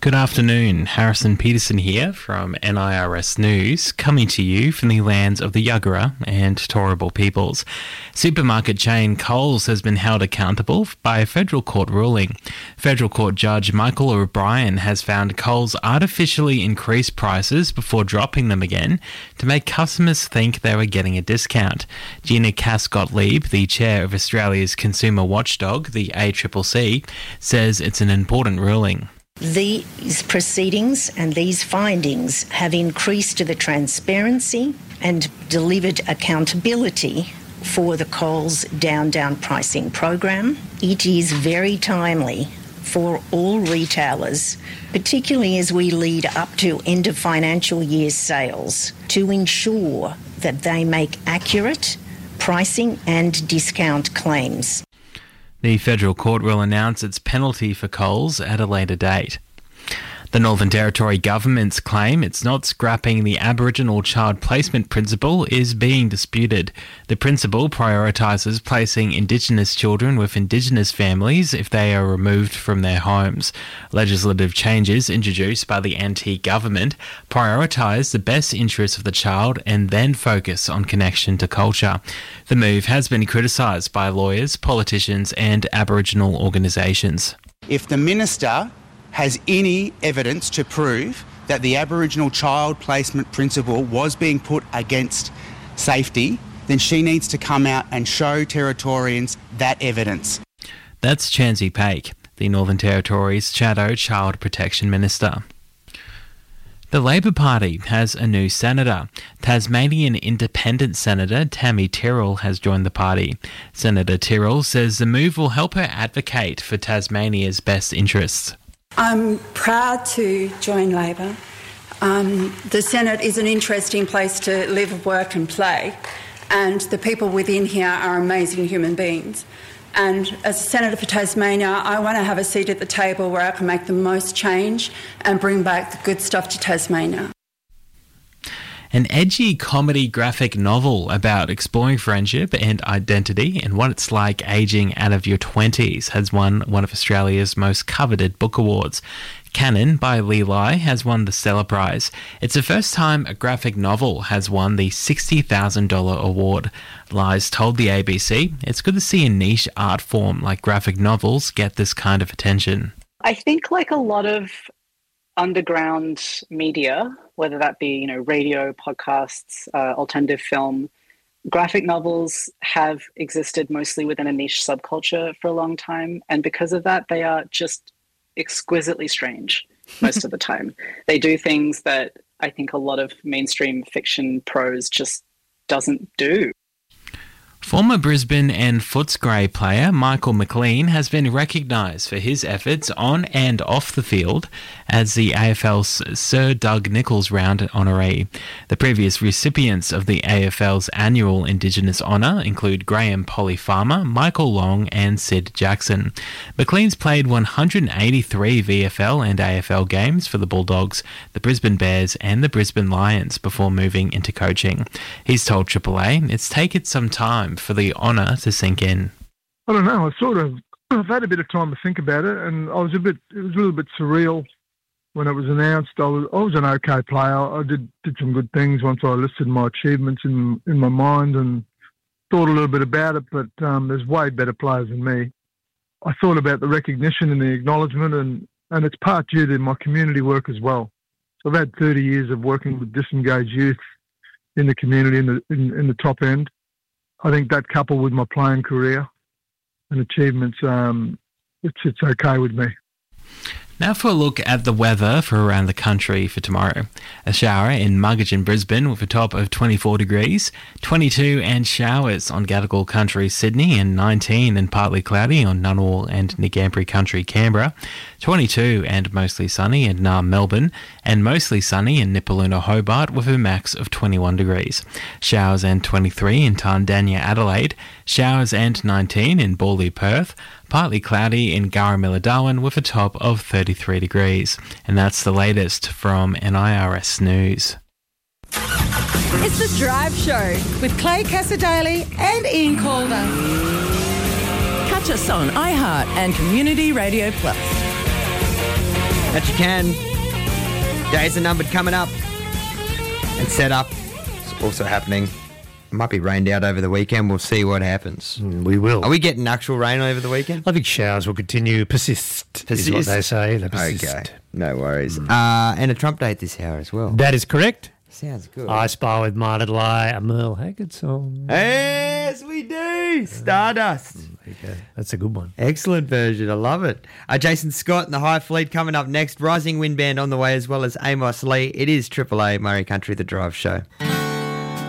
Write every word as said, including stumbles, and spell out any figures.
Good afternoon, Harrison Peterson here from N I R S News, coming to you from the lands of the Yagara and Turrbal peoples. Supermarket chain Coles has been held accountable by a federal court ruling. Federal Court Judge Michael O'Brien has found Coles artificially increased prices before dropping them again to make customers think they were getting a discount. Gina Cass-Gottlieb, the chair of Australia's consumer watchdog, the A C C C, says it's an important ruling. These proceedings and these findings have increased the transparency and delivered accountability for the Coles Down Down pricing program. It is very timely for all retailers, particularly as we lead up to end of financial year sales, to ensure that they make accurate pricing and discount claims. The federal court will announce its penalty for Coles at a later date. The Northern Territory government's claim it's not scrapping the Aboriginal child placement principle is being disputed. The principle prioritises placing Indigenous children with Indigenous families if they are removed from their homes. Legislative changes introduced by the N T government prioritise the best interests of the child and then focus on connection to culture. The move has been criticised by lawyers, politicians and Aboriginal organisations. If the minister has any evidence to prove that the Aboriginal child placement principle was being put against safety, then she needs to come out and show Territorians that evidence. That's Chansey Paik, the Northern Territory's Shadow Child Protection Minister. The Labor Party has a new senator. Tasmanian Independent Senator Tammy Tyrrell has joined the party. Senator Tyrrell says the move will help her advocate for Tasmania's best interests. I'm proud to join Labor. Um, the Senate is an interesting place to live, work and play, and the people within here are amazing human beings. And as a Senator for Tasmania, I want to have a seat at the table where I can make the most change and bring back the good stuff to Tasmania. An edgy comedy graphic novel about exploring friendship and identity and what it's like ageing out of your twenties has won one of Australia's most coveted book awards. Canon by Lee Lai has won the Stella Prize. It's the first time a graphic novel has won the sixty thousand dollars award. Lai's told the A B C it's good to see a niche art form like graphic novels get this kind of attention. I think like a lot of underground media, whether that be, you know, radio, podcasts, uh, alternative film, graphic novels have existed mostly within a niche subculture for a long time. And because of that, they are just exquisitely strange most of the time. They do things that I think a lot of mainstream fiction prose just doesn't do. Former Brisbane and Footscray player Michael McLean has been recognised for his efforts on and off the field as the A F L's Sir Doug Nicholls Round honoree. The previous recipients of the A F L's annual Indigenous honour include Graham Polly Farmer, Michael Long and Sid Jackson. McLean's played one hundred eighty-three V F L and A F L games for the Bulldogs, the Brisbane Bears and the Brisbane Lions before moving into coaching. He's told Triple A it's taken some time for the honour to sink in. I don't know. I sort of, I've had a bit of time to think about it, and I was a bit, it was a little bit surreal when it was announced. I was, I was an okay player. I did did some good things once I listed my achievements in in my mind and thought a little bit about it. But um, there's way better players than me. I thought about the recognition and the acknowledgement, and and it's part due to my community work as well. So I've had thirty years of working with disengaged youth in the community in the in, in the top end. I think that coupled with my playing career and achievements, um, it's, it's okay with me. Now for a look at the weather for around the country for tomorrow. A shower in Muggage and Brisbane with a top of twenty-four degrees, twenty-two and showers on Gadigal Country, Sydney, and nineteen and partly cloudy on Ngunnawal and Ngambri Country, Canberra, twenty-two and mostly sunny in Naarm, Melbourne, and mostly sunny in Nipaluna, Hobart with a max of twenty-one degrees. Showers and twenty-three in Tandanya, Adelaide, showers and nineteen in Bawley, Perth, partly cloudy in Garamilla, Darwin with a top of thirty-three degrees. And that's the latest from N I R S News. It's The Drive Show with Clay Cassadaly and Ian Calder. Catch us on iHeart and Community Radio Plus. That you can. Days are numbered coming up. And set up. It's also happening. It might be rained out over the weekend. We'll see what happens. Mm, we will. Are we getting actual rain over the weekend? I think showers will continue. Persist, persist. is what they say. They persist. Okay, no worries. Mm. Uh, and a Trump day this hour as well. That is correct. Sounds good. I Spy with My Little Eye, a Merle Haggard song. Yes, we do. Stardust. There you go. That's a good one. Excellent version. I love it. Uh, Jason Scott and the High Fleet coming up next. Rising Wind Band on the way, as well as Amos Lee. It is Triple A Murray Country, the Drive Show.